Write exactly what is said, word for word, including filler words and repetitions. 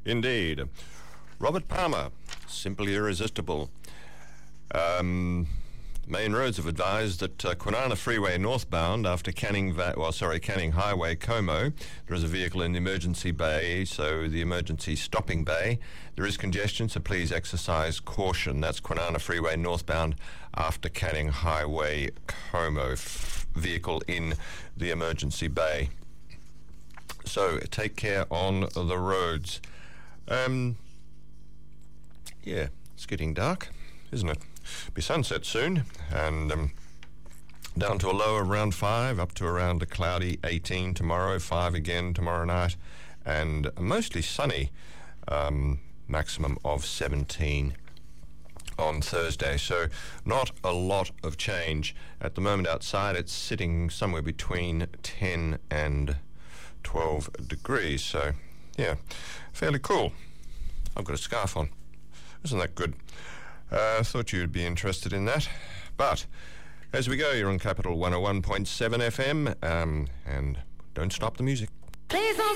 Indeed. Robert Palmer, Simply Irresistible. Um, Main Roads have advised that uh, Kwinana Freeway northbound after Canning, Va- well, sorry, Canning Highway, Como, there is a vehicle in the emergency bay, so the emergency stopping bay. There is congestion, so please exercise caution. That's Kwinana Freeway northbound after Canning Highway, Como, f- vehicle in the emergency bay. So take care on the roads. Um, yeah, it's getting dark, isn't it? Be sunset soon, and um, down to a low around five, up to around a cloudy eighteen tomorrow, five again tomorrow night, and mostly sunny, um, maximum of seventeen on Thursday. So not a lot of change at the moment outside. It's sitting somewhere between ten and twelve degrees. So yeah, fairly cool. I've got a scarf on. Isn't that good? I uh, thought you'd be interested in that. But as we go, you're on Capital one oh one point seven F M, um, and don't stop the music. Please don't